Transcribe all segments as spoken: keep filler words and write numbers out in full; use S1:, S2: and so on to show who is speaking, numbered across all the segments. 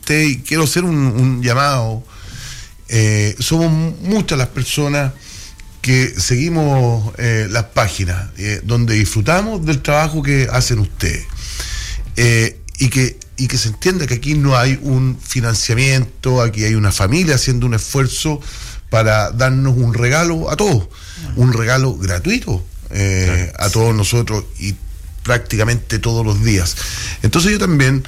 S1: ustedes, y quiero hacer un, un llamado. Eh, somos muchas las personas que seguimos eh, las páginas eh, donde disfrutamos del trabajo que hacen ustedes, eh, y que y que se entienda que aquí no hay un financiamiento, aquí hay una familia haciendo un esfuerzo para darnos un regalo a todos, un regalo gratuito eh, claro, a todos nosotros, y prácticamente todos los días. Entonces yo también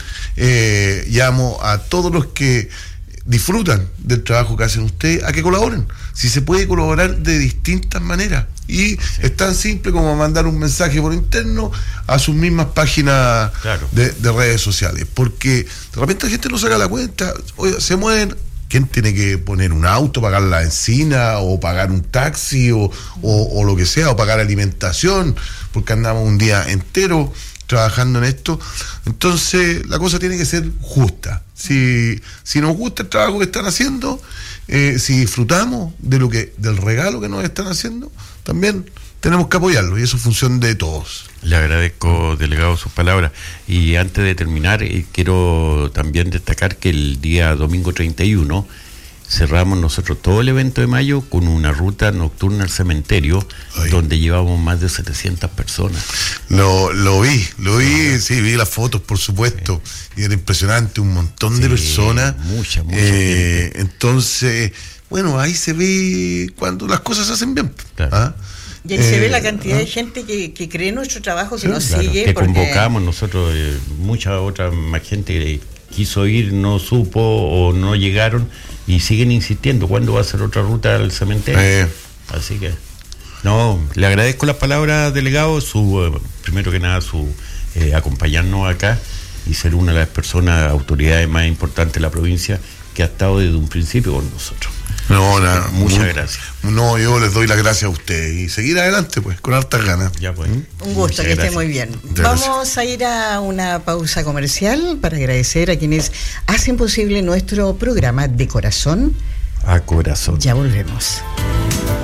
S1: eh, llamo a todos los que disfrutan del trabajo que hacen ustedes a que colaboren. Si se puede colaborar de distintas maneras, y sí, es tan simple como mandar un mensaje por interno a sus mismas páginas claro. de, de redes sociales, porque de repente la gente no saca la cuenta. Oye, se mueven, ¿quién tiene que poner un auto, pagar la benzina o pagar un taxi o, o, o lo que sea, o pagar alimentación, porque andamos un día entero trabajando en esto? Entonces la cosa tiene que ser justa. Si, si nos gusta el trabajo que están haciendo, eh, si disfrutamos de lo que, del regalo que nos están haciendo, también tenemos que apoyarlo, y eso es función de todos.
S2: Le agradezco, delegado, sus palabras. Y antes de terminar, eh, quiero también destacar que el día domingo treinta y uno cerramos nosotros todo el evento de mayo con una ruta nocturna al cementerio. Ay. Donde llevamos más de setecientas personas.
S1: Lo, lo vi, lo vi, sí, sí vi las fotos, por supuesto, sí. Y era impresionante, un montón sí, de personas.
S2: Mucha, mucha
S1: eh, Entonces, bueno, ahí se ve cuando las cosas se hacen bien.
S3: Claro. ¿Ah? Y ahí eh, se ve la cantidad ¿ah? de gente que, que cree nuestro trabajo, que sí, nos
S2: claro,
S3: sigue.
S2: Que
S3: porque...
S2: convocamos nosotros, eh, mucha otra más gente que quiso ir, no supo o no llegaron, y siguen insistiendo, ¿cuándo va a ser otra ruta al cementerio? Eh. Así que, no, le agradezco las palabras, delegado, su eh, primero que nada, su eh, acompañarnos acá y ser una de las personas, autoridades más importantes de la provincia, que ha estado desde un principio con nosotros.
S1: No, nada,
S2: muchas
S1: muy,
S2: gracias.
S1: No, yo les doy las gracias a ustedes y seguir adelante, pues, con hartas ganas.
S3: Ya pues. ¿Mm? Un gusto, muchas que gracias. Esté muy bien. Muchas Vamos gracias. a ir a una pausa comercial para agradecer a quienes hacen posible nuestro programa De Corazón
S2: a Corazón.
S3: Ya volvemos.